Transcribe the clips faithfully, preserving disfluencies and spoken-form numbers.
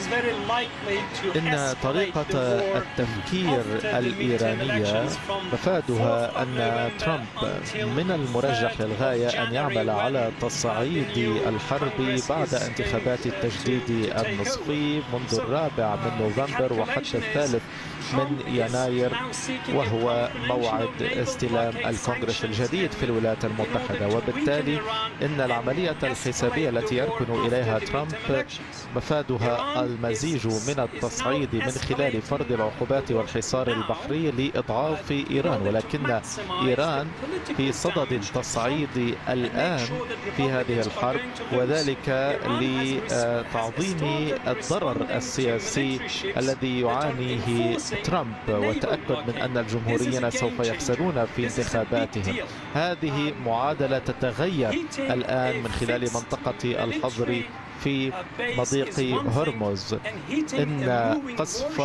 إن طريقة التفكير الإيرانية مفادها أن ترامب من المرجح للغاية أن يعمل على تصعيد الحرب بعد انتخابات التجديد النصفي منذ الرابع من نوفمبر وحتى الثالث من يناير، وهو موعد استلام الكونغرس الجديد في الولايات المتحدة. وبالتالي إن العملية الحسابية التي يركن إليها ترامب مفادها المزيج من التصعيد من خلال فرض العقوبات والحصار البحري لإضعاف إيران، ولكن إيران في صدد التصعيد الآن في هذه الحرب، وذلك لتعظيم الضرر السياسي الذي يعانيه ترامب وتأكد من أن الجمهوريين سوف يخسرون في انتخاباتهم. هذه معادلة تتغير الآن من خلال منطقة الحظر في مضيق هرمز. إن قصف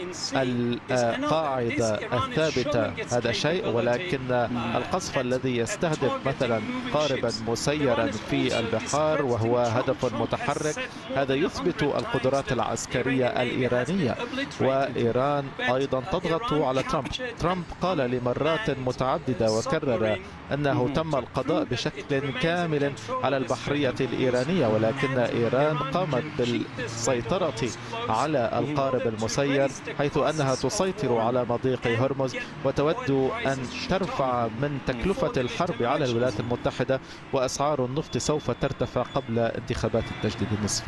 القاعدة الثابتة هذا شيء، ولكن القصف الذي يستهدف مثلا قاربا مسيرا في البحار وهو هدف متحرك، هذا يثبت القدرات العسكرية الإيرانية. وإيران أيضا تضغط على ترامب. ترامب قال لمرات متعددة وكرر أنه تم القضاء بشكل كامل على البحرية الإيرانية، ولكن إيران قامت بالسيطرة على القارب المسير، حيث أنها تسيطر على مضيق هرمز وتود أن ترفع من تكلفة الحرب على الولايات المتحدة، وأسعار النفط سوف ترتفع قبل انتخابات التجديد النصفي.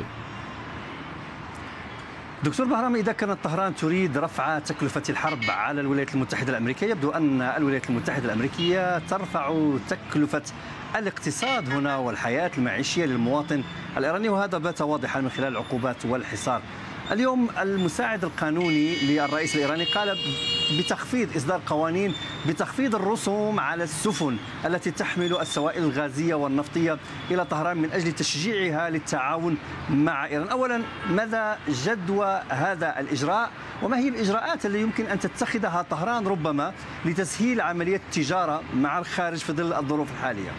دكتور بهرام، إذا كانت طهران تريد رفع تكلفة الحرب على الولايات المتحدة الأمريكية، يبدو أن الولايات المتحدة الأمريكية ترفع تكلفة الاقتصاد هنا والحياة المعيشية للمواطن الإيراني، وهذا بات واضحا من خلال العقوبات والحصار. اليوم المساعد القانوني للرئيس الإيراني قال بتخفيض إصدار قوانين بتخفيض الرسوم على السفن التي تحمل السوائل الغازية والنفطية إلى طهران من أجل تشجيعها للتعاون مع إيران. أولا، ماذا جدوى هذا الإجراء، وما هي الإجراءات التي يمكن أن تتخذها طهران ربما لتسهيل عملية التجارة مع الخارج في ظل الظروف الحالية؟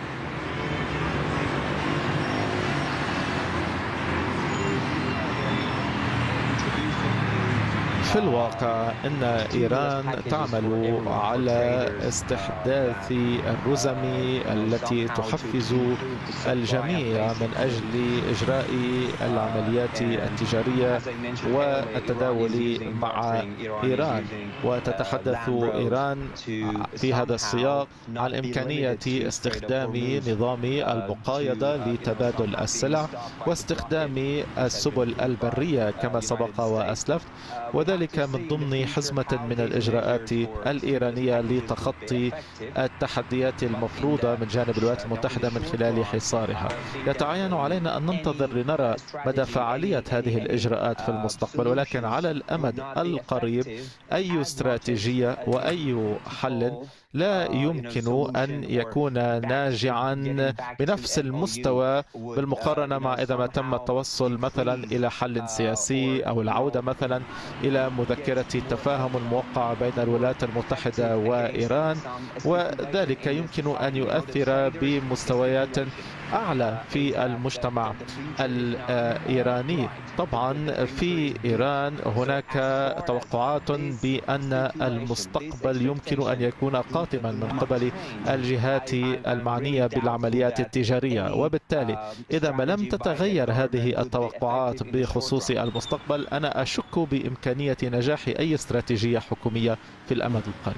في الواقع إن إيران تعمل على استحداث الرزم التي تحفز الجميع من أجل إجراء العمليات التجارية والتداول مع إيران. وتتحدث إيران في هذا السياق عن إمكانية استخدام نظام المقايضة لتبادل السلع واستخدام السبل البرية كما سبق وأسلفت، وذلك من ضمن حزمة من الإجراءات الإيرانية لتخطي التحديات المفروضة من جانب الولايات المتحدة من خلال حصارها. يتعين علينا أن ننتظر لنرى مدى فعالية هذه الإجراءات في المستقبل، ولكن على الأمد القريب أي استراتيجية وأي حل لا يمكن أن يكون ناجعا بنفس المستوى بالمقارنة مع إذا ما تم التوصل مثلا إلى حل سياسي أو العودة مثلا إلى مذكرة التفاهم الموقعة بين الولايات المتحدة وإيران، وذلك يمكن أن يؤثر بمستويات أعلى في المجتمع الإيراني. طبعا في إيران هناك توقعات بأن المستقبل يمكن أن يكون قاتما من قبل الجهات المعنية بالعمليات التجارية، وبالتالي إذا ما لم تتغير هذه التوقعات بخصوص المستقبل، أنا أشك بإمكانية نجاح أي استراتيجية حكومية في الأمد القريب.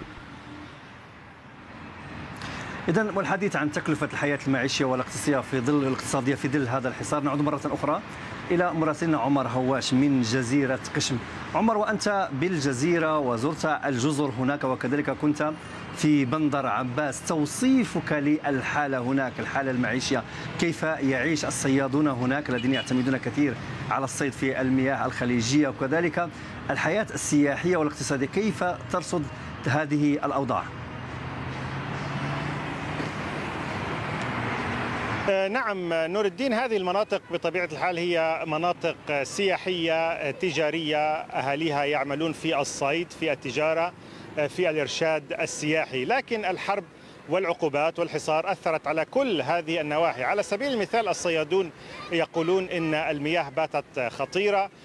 إذن والحديث عن تكلفة الحياة المعيشية والاقتصادية في ظل الاقتصادية في ظل هذا الحصار، نعود مرة أخرى إلى مراسلنا عمر هواش من جزيرة قشم. عمر، وأنت بالجزيرة وزرت الجزر هناك وكذلك كنت في بندر عباس، توصيفك للحالة هناك، الحالة المعيشية، كيف يعيش الصيادون هناك الذين يعتمدون كثير على الصيد في المياه الخليجية، وكذلك الحياة السياحية والاقتصادية، كيف ترصد هذه الأوضاع؟ نعم نور الدين، هذه المناطق بطبيعة الحال هي مناطق سياحية تجارية، أهاليها يعملون في الصيد، في التجارة، في الإرشاد السياحي، لكن الحرب والعقوبات والحصار أثرت على كل هذه النواحي. على سبيل المثال الصيادون يقولون إن المياه باتت خطيرة،